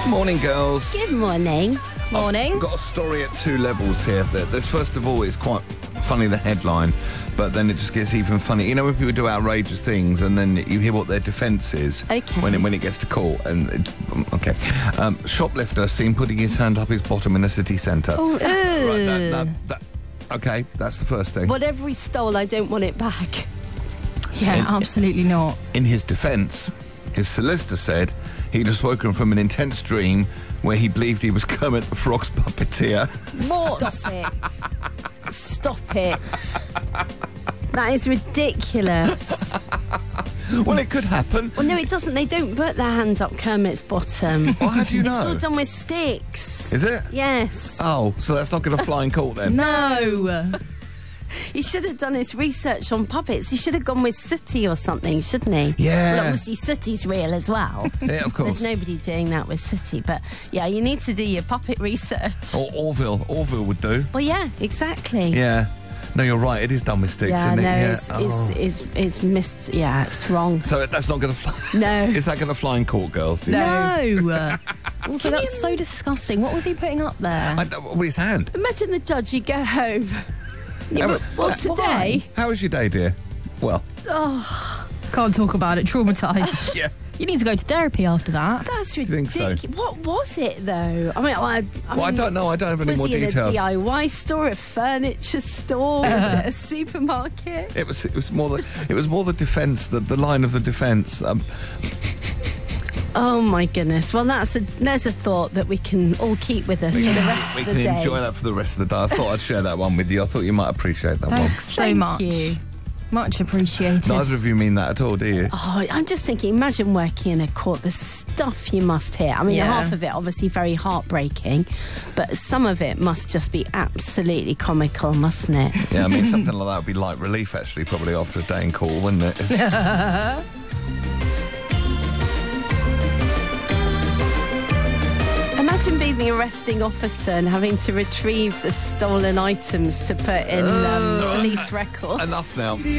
Morning, girls. Good morning. Morning. I've got a story at two levels here. This, first of all, is quite funny, the headline, but then it just gets even funny. You know when people do outrageous things and then you hear what their defence is Okay. when it gets to court. Shoplifter seen putting his hand up his bottom in a city centre. Oh, Okay, that's the first thing. whatever he stole, I don't want it back. Yeah, absolutely not. In his defence, his solicitor said he'd just woken from an intense dream where he believed he was Kermit the Frog's puppeteer. What? Stop it. Stop it. That is ridiculous. Well, it could happen. Well, no, it doesn't. They don't put their hands up Kermit's bottom. Well, how do you It's all know? done with sticks. Is it? Yes. Oh, so that's not going to fly in court then? No. He should have done his research on puppets. He should have gone with Sooty or something, shouldn't he? Yeah. Well, obviously Sooty's real as well. Yeah, of course. There's nobody doing that with Sooty. But, yeah, you need to do your puppet research. Or Orville. Orville would do. Well, yeah, exactly. Yeah. No, you're right. It is done with sticks, Yeah, isn't no, it? it's missed. Yeah, it's wrong. So that's not going to fly. No. Is that going to fly in court, girls? Do you think? No. Also, that's so disgusting. What was he putting up there? With his hand. Imagine the judge, you go home. Yeah, Well, but today... How was your day, dear? Well, Can't talk about it. Traumatised. yeah. You need to go to therapy after that. That's think ridiculous. so? What was it, though? I mean, I don't know. I don't have any was more he details. in a DIY store, a furniture store, was it a supermarket? It was more the defence, the line of the defence. Oh my goodness! Well, there's a thought that we can all keep with us for the rest We of can the day. enjoy that for the rest of the day. I thought I'd share that one with you. I thought you might appreciate that Thanks so Thank much. you. Much appreciated. one. Neither of you mean that at all, do you? Oh, I'm just thinking, imagine working in a court, the stuff you must hear. I mean, Yeah. half of it obviously very heartbreaking, but some of it must just be absolutely comical, mustn't it? Yeah, I mean, something like that would be light relief, actually, probably after a day in court, wouldn't it? Imagine being the arresting officer and having to retrieve the stolen items to put in police records. Enough now.